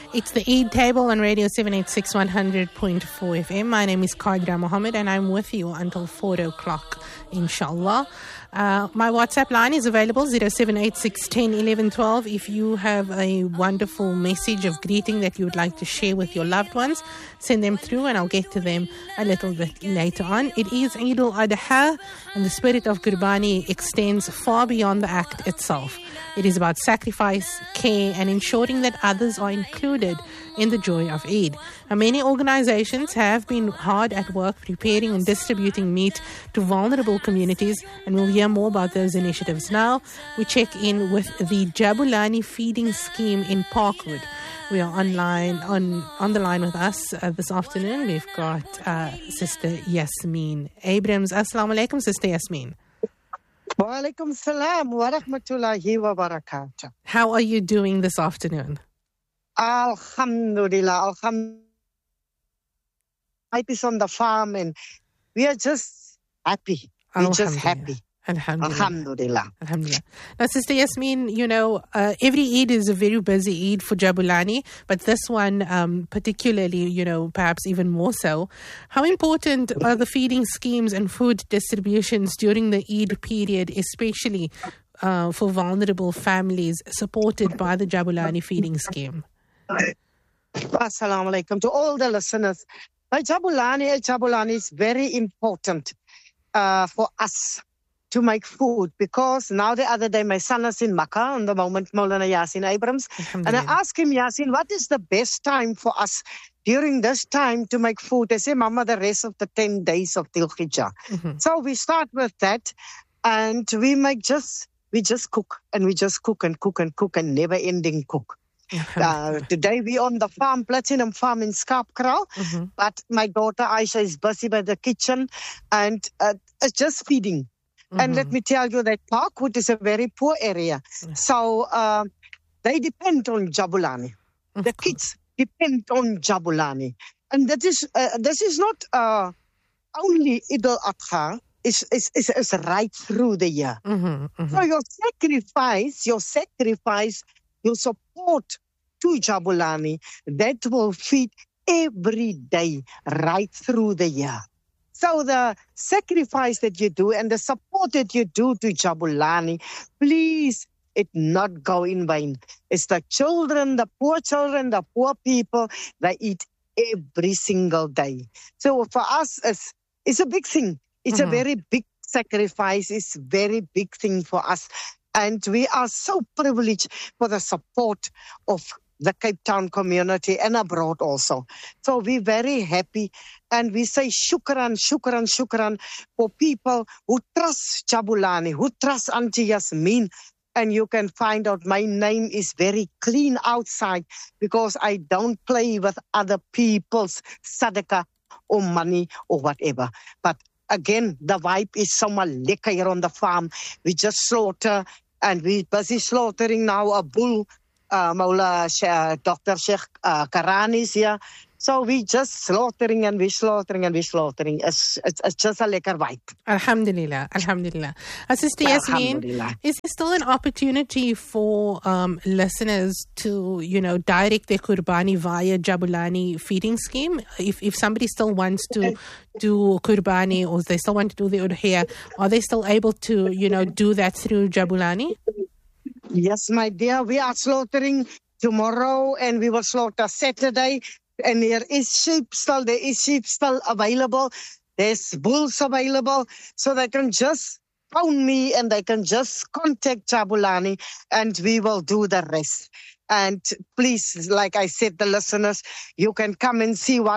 It's the Eid Table on Radio 786 100.4 FM. My name is Qadra Mohammed and I'm with you until 4 o'clock, inshallah. My WhatsApp line is available, 0786 10 11 12. If you have a wonderful message of greeting that you would like to share with your loved ones, send them through and I'll get to them a little bit later on. It is Eid al-Adha and the spirit of Qurbani extends far beyond the act itself. It is about sacrifice, care and ensuring that others are included in the joy of Eid. Now, many organizations have been hard at work preparing and distributing meat to vulnerable communities, and we'll hear more about those initiatives now. We check in with the Jabulani Feeding Scheme in Parkwood. We are on the line with us this afternoon. We've got Sister Yasmin Abrams. Assalamu alaikum, Sister Yasmin. Wa alaikum salam wa rahmatullahi wa barakatuh. How are you doing this afternoon? Alhamdulillah, alhamdulillah. Life is on the farm and we are just happy. We're just happy. Alhamdulillah. Alhamdulillah. Now, Sister Yasmin, every Eid is a very busy Eid for Jabulani, but this one particularly, perhaps even more so. How important are the feeding schemes and food distributions during the Eid period, especially for vulnerable families supported by the Jabulani Feeding Scheme? Assalamu alaikum to all the listeners. Jabulani is very important for us to make food, because now the other day my son is in Makkah on the moment, Maulana Yasin Abrams, and I asked him, Yasin, what is the best time for us during this time to make food? They say, Mama, the rest of the 10 days of Dhul Hijjah. So we start with that and we just cook and we just cook and cook and cook and never ending cook. Today we on the farm, Platinum Farm in Skarpkraal, but my daughter Aisha is busy by the kitchen and it's just feeding. And let me tell you that Parkwood is a very poor area. So they depend on Jabulani. The kids depend on Jabulani. And that is this is not only Eid al-Adha, it's right through the year. So your sacrifice, your support to Jabulani, that will feed every day right through the year. So the sacrifice that you do and the support that you do to Jabulani, please, it not go in vain. It's the children, the poor people, they eat every single day. So for us, it's a big thing. It's a very big sacrifice. It's a very big thing for us. And we are so privileged for the support of the Cape Town community and abroad also. So we're very happy and we say shukran for people who trust Jabulani, who trust Auntie Yasmin. And you can find out my name is very clean outside because I don't play with other people's sadaqah or money or whatever. But again, the vibe is so much lekker here on the farm. We just slaughter and we're busy slaughtering now a bull. Dr. Sheikh Karani is here. So we just slaughtering and we're slaughtering. It's just a lekker vibe. Alhamdulillah. Sister Yasmin, is there still an opportunity for listeners to, direct their Qurbani via Jabulani Feeding Scheme? If somebody still wants to do Qurbani or they still want to do the Udhiyah, are they still able to, do that through Jabulani? Yes, my dear, we are slaughtering tomorrow and we will slaughter Saturday. And there is sheep still available. There's bulls available. So they can just phone me and they can just contact Jabulani and we will do the rest. And please, like I said, the listeners, you can come and see what